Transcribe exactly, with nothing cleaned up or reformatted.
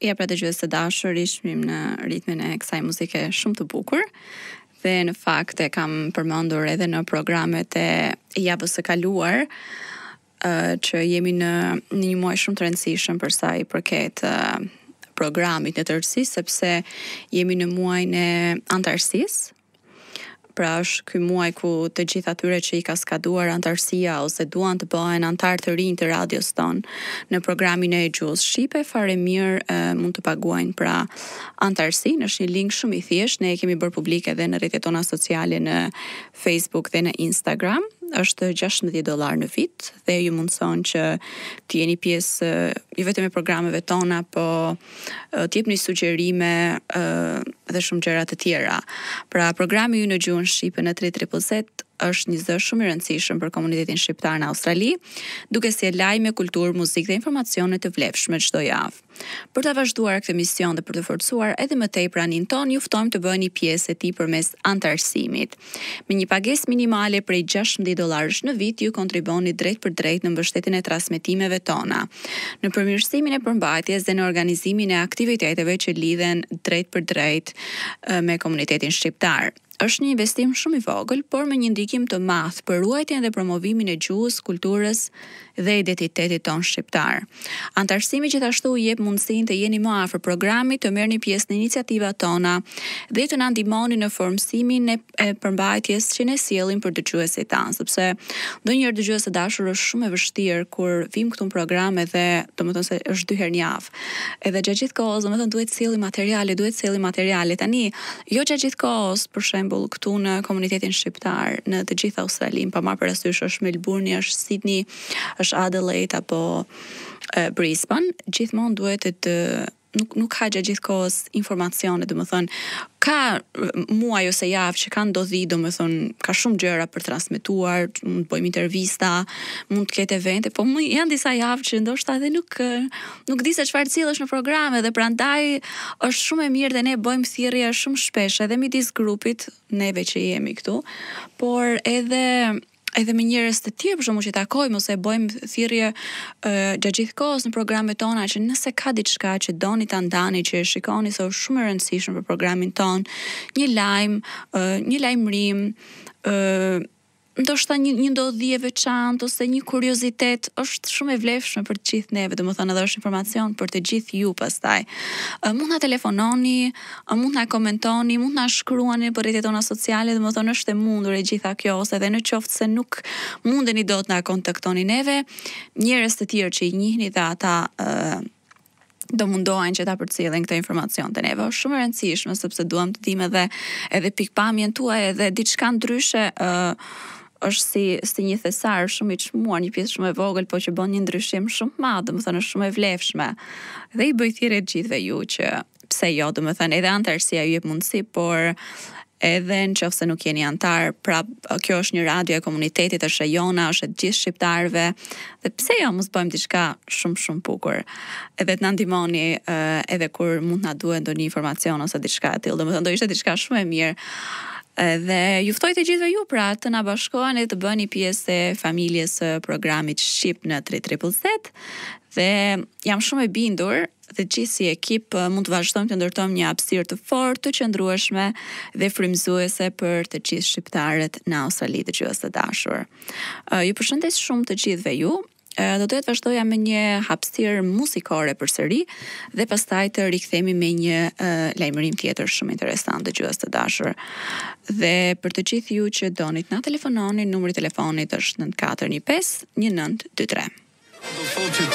Ja pra dëgjues të dashur, ishim në ritmin e kësaj muzike shumë të bukur dhe në fakt e kam përmendur edhe në programet e javës së kaluar, uh, që jemi në, në një muaj shumë të rëndësishëm për sa i përket uh, programit në tërësisë, sepse jemi në muajin e antarësisë. Pra është ky muaj ku të gjithë atyre që i ka skaduar antarësia ose duan të bëhen antar të rinj të radios ton në programin e gjuhës shqipe, fare mirë e, mund të paguajnë pra antarësinë. Është një link shumë i thjeshtë, ne e kemi bërë publike edhe në rrjetet tona sociale në Facebook dhe në Instagram. Është gjashtëmbëdhjetë dollar në vit dhe ju mundson që të jeni pjesë jo vetëm e programeve tona, po të jepni sugjerime dhe shumë gjëra të tjera. Pra programi ju në gjuhën shqipe në tre triple zet është një zë shumë i rëndësishëm për komunitetin shqiptar në Australi, duke sjellë lajme, kulturë, muzikë dhe informacione të vlefshme çdo javë. Për të vazhduar këtë mision dhe për të forcuar edhe më tej pranin ton, ju ftojmë të bëheni pjesë e tij përmes antarësimit. Me një pagesë minimale prej gjashtëmbëdhjetë dollarësh në vit, ju kontriboni drejt për drejt në mbështetjen e transmetimeve tona, në përmirësimin e përmbajtjes dhe në organizimin e aktiviteteve që lidhen drejt për drejt me komunitetin shqiptar. Është një investim shumë i vogël, por me një ndikim të madh për ruajtjen dhe promovimin e gjuhës, kulturës dhe identitetit ton shqiptar. Antarësimi gjithashtu jep mundësinë të jeni më afër programit, të merrni pjesë në iniciativat tona dhe të na ndihmoni në formësimin e përmbajtjes që ne sjellim për dëgjuesit tanë, sepse ndonjëherë dëgjues të dashur është shumë e vështirë kur vim këtu në program edhe domethënë se është dy herë në javë. Edhe gjatë gjithë kohës domethënë duhet sjellim materiale, duhet sjellim materiale. Tani, jo gjatë gjithë kohës, për shembull këtu në komunitetin shqiptar në të gjithë Australinë, pa marrë parasysh është Melbourne, është Sydney, është Adelaide apo e, Brisbane, gjithmonë duhet të nuk nuk ka gjatë gjithë kohës informacione, domethënë ka muaj ose javë që kanë ndodhi, domethënë ka shumë gjëra për transmetuar, mund të bëjmë intervista, mund të ketë evente, po janë disa javë që ndoshta edhe nuk nuk di se çfarë sillesh në programe dhe prandaj është shumë e mirë dhe ne bëjmë thirrje shumë shpesh edhe midis grupit neve që jemi këtu, por edhe edhe me njerëz të tjerë për shkakun që takojmë ose bëjmë thirrje uh, gjatë gjithë kohës në programet tona që nëse ka diçka që doni ta ndani, që e shikoni se është shumë e rëndësishme për programin ton, një lajm, uh, një lajmërim, uh, ndoshta një, një ndodhi e veçantë ose një kuriozitet, është shumë e vlefshme për të gjithë neve, domethënë edhe është informacion për të gjithë ju pastaj. Uh, mund na telefononi, uh, mund na komentoni, mund na shkruani për rrjetet tona sociale, domethënë është e mundur e gjitha kjo, ose edhe në qoftë se nuk mundeni dot na kontaktoni neve, njerëz të tjerë që i njihni dhe ata uh, do mundohen që ta përcjellin këtë informacion të neve. Është shumë e rëndësishme sepse duam të dimë edhe edhe pikpamjen tuaj edhe diçka ndryshe uh, është si si një thesar shumë i çmuar, një pjesë shumë e vogël, po që bën një ndryshim shumë të madh, domethënë është shumë e vlefshme. Dhe i bëj thirrje të gjithëve ju që pse jo, domethënë edhe antarësia ju jep mundësi, por edhe në qoftë se nuk jeni antar, pra kjo është një radio e komunitetit, është e jona, është e gjithë shqiptarëve, dhe pse jo mos bëjmë diçka shumë shumë bukur. Edhe të na ndihmoni uh, edhe kur mund na duhet ndonjë informacion ose diçka e tillë, domethënë do ishte diçka shumë e mirë. Dhe ju ftoj të gjithëve ju pra të na bashkoheni të bëni pjesë e familjes së programit Shqip në tre triple zet dhe jam shumë e bindur dhe gjithë si ekip mund të vazhdojmë të ndërtojmë një hapësirë të fortë, të qëndrueshme dhe frymëzuese për të gjithë shqiptarët në Australi, të gjithë të dashur. Ju përshëndes shumë të gjithëve ju. Do të vazhdoja me një hapësirë muzikore përsëri dhe pastaj të rikthehemi me një uh, lajmërim tjetër shumë interesant dëgjues të dashur. Dhe për të gjithë ju që donit na telefononi, numri i telefonit është nëntë katër një pesë një nëntë dy tre.